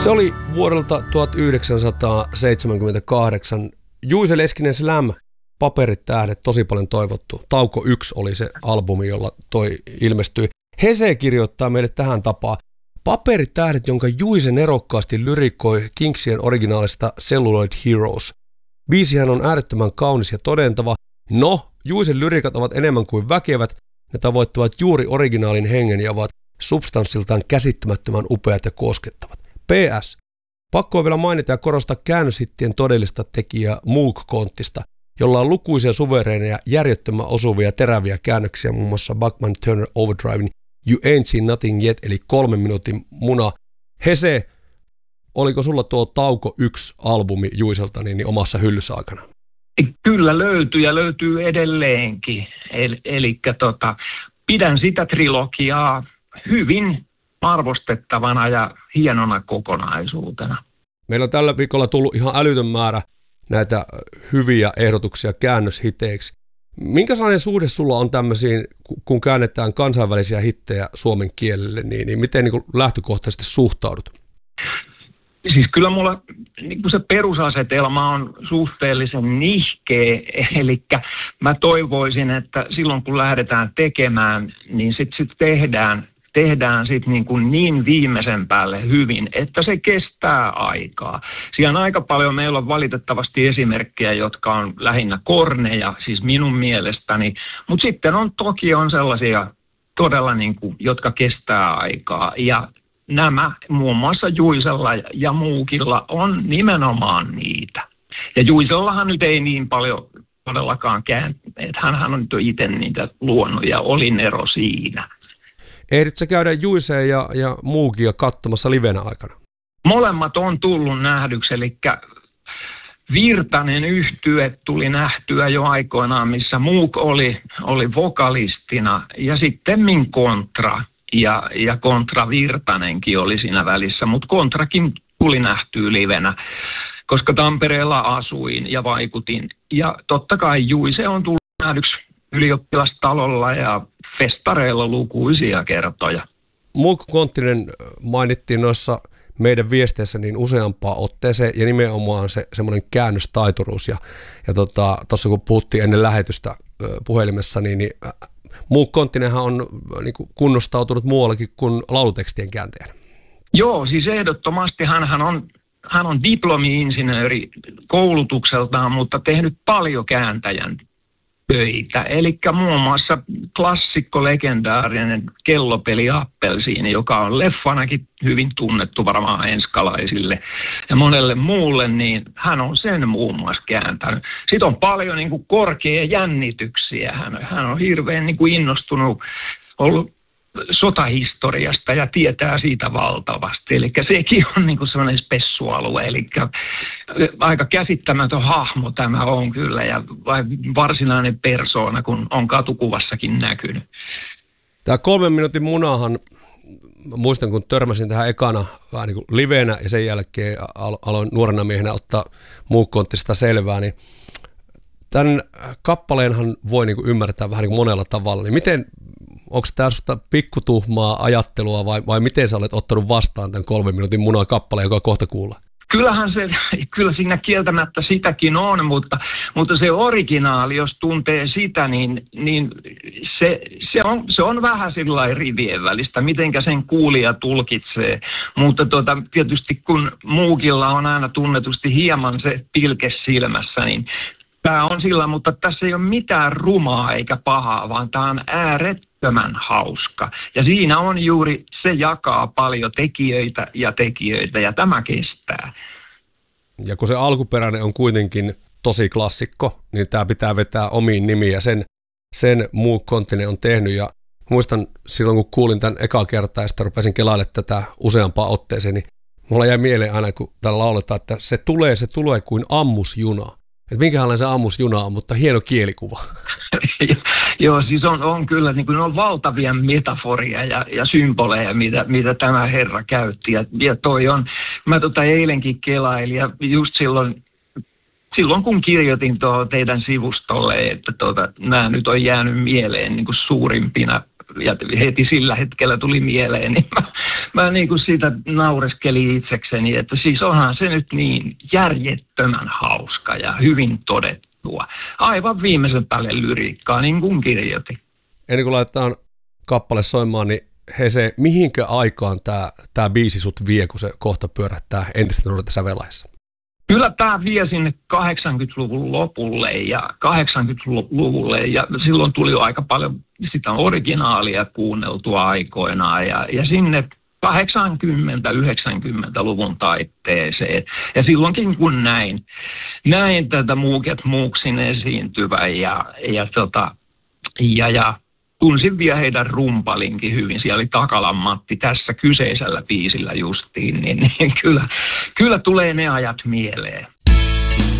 Se oli vuodelta 1978. Juice Leskinen Slam, Paperit tähdet, tosi paljon toivottu. Tauko 1 oli se albumi, jolla toi ilmestyi. Hese kirjoittaa meille tähän tapaan. Paperit tähdet, jonka Juise nerokkaasti lyrikoi Kingsien originaalista Celluloid Heroes. Biisihän on äärettömän kaunis ja todentava. No, Juisen lyrikat ovat enemmän kuin väkevät. Ne tavoittavat juuri originaalin hengen ja ovat substanssiltaan käsittämättömän upeat ja koskettavat. PS. Pakko on vielä mainita ja korostaa käännöshittien todellista tekijää Moog Konttista, jolla on lukuisia suvereineja, järjettömän osuvia teräviä käännöksiä, muun muassa Bachman Turner Overdriven You Ain't Seen Nothing Yet, eli 3 minuutin muna. Hese, oliko sulla tuo Tauko 1-albumi Juiselta niin omassa hyllyssä aikana? Kyllä löytyy ja löytyy edelleenkin. Elikkä pidän sitä trilogiaa hyvin arvostettavana ja hienona kokonaisuutena. Meillä on tällä viikolla tullut ihan älytön määrä näitä hyviä ehdotuksia käännöshiteiksi. Minkälainen suhde sulla on tämmöisiin, kun käännetään kansainvälisiä hittejä suomen kielelle, niin miten niin lähtökohtaisesti suhtaudut? Siis kyllä mulla niin se perusasetelma on suhteellisen nihkeä, eli mä toivoisin, että silloin kun lähdetään tekemään, niin sitten tehdään sit niin viimeisen päälle hyvin, että se kestää aikaa. Siellä on aika paljon, meillä on valitettavasti esimerkkejä, jotka on lähinnä korneja, siis minun mielestäni, mutta sitten toki on sellaisia todella, jotka kestää aikaa, ja nämä muun muassa Juisella ja Moogilla on nimenomaan niitä. Ja Juisellahan nyt ei niin paljon todellakaan että hän on nyt itse niitä luonut ja oli ero siinä. Ehditkö käydä Juisea ja Moogia katsomassa livenä aikana? Molemmat on tullut nähdyksi, eli Virtanen yhtye tuli nähtyä jo aikoinaan, missä Moog oli vokalistina ja sitten Kontra. Ja Kontra Virtanenkin oli siinä välissä, mutta Kontrakin tuli nähtyä livenä, koska Tampereella asuin ja vaikutin. Ja totta kai Juise on tullut nähdyksi ylioppilastalolla ja festareilla lukuisia kertoja. Moog Konttinen mainittiin noissa meidän viesteissä niin useampaan otteeseen ja nimenomaan se semmoinen käännöstaituruus. Ja tuossa kun puhuttiin ennen lähetystä puhelimessa, niin Moog Konttinenhan on niin kuin kunnostautunut muuallakin kuin laulutekstien kääntäjänä. Joo, siis ehdottomasti hän on diplomi-insinööri koulutukseltaan, mutta tehnyt paljon kääntäjän töitä. Eli muun muassa klassikko, legendaarinen Kellopeli Appelsiini, joka on leffanakin hyvin tunnettu varmaan enskalaisille ja monelle muulle, niin hän on sen muun muassa kääntänyt. Sitten on paljon korkeia jännityksiä. Hän on hirveän innostunut ollut sotahistoriasta ja tietää siitä valtavasti. Eli sekin on sellainen spessualue, eli aika käsittämätön hahmo tämä on kyllä, ja varsinainen persoona, kun on katukuvassakin näkynyt. Tämä 3 minuutin munahan, muistan kun törmäsin tähän ekana vähän niin kuin livenä ja sen jälkeen aloin nuorena miehenä ottaa Moog Konttista selvää, niin tämän kappaleenhan voi niin kuin ymmärtää vähän niin kuin monella tavalla. Niin onko tämä sinusta pikkutuhmaa ajattelua vai miten sä olet ottanut vastaan tämän 3 minuutin munakappaleen, joka kohta kuullaan? Kyllä siinä kieltämättä sitäkin on, mutta se originaali, jos tuntee sitä, niin se on vähän sillä rivien välistä, mitenkä sen kuulija tulkitsee. Mutta tietysti kun Moogilla on aina tunnetusti hieman se pilke silmässä, niin tämä on sillä, mutta tässä ei ole mitään rumaa eikä pahaa, vaan tämä on äärettömän hauska. Ja siinä on juuri, se jakaa paljon tekijöitä ja tämä kestää. Ja kun se alkuperäinen on kuitenkin tosi klassikko, niin tämä pitää vetää omiin nimiin ja sen Moog Konttinen on tehnyt. Ja muistan silloin, kun kuulin tämän ekaa kertaa ja sitten rupesin kelailemaan tätä useampaan otteeseen, niin mulla jäi mieleen aina, kun täällä lauletaan, että se tulee kuin ammusjuna. Että minkälainen se ammusjuna on, mutta hieno kielikuva. Joo, siis on kyllä niin on valtavia metaforia ja symboleja, mitä tämä herra käytti. Ja toi on, mä eilenkin kelailin ja just silloin kun kirjoitin teidän sivustolle, että nämä nyt on jäänyt mieleen niin kuin suurimpina ja heti sillä hetkellä tuli mieleen, niin mä niin kuin siitä naureskelin itsekseni, että siis onhan se nyt niin järjettömän hauska ja hyvin todettua. Aivan viimeisen päälle lyriikkaa, niin kuin kirjoitin. Ennen kuin laitetaan kappale soimaan, niin Hese, mihinkä aikaan tämä biisi sut vie, kun se kohta pyörähtää entistä nuorten sävelaissa? Kyllä tämä vie sinne 80-luvun lopulle ja 80-luvulle ja silloin tuli jo aika paljon sitä originaalia kuunneltua aikoinaan ja sinne 80-90-luvun taitteeseen. Ja silloinkin kun näin tätä Muuket Muuksin esiintyvän ja tunsin vielä heidän rumpalinkin hyvin. Siellä oli Takalan Matti tässä kyseisellä biisillä justiin, niin kyllä tulee ne ajat mieleen.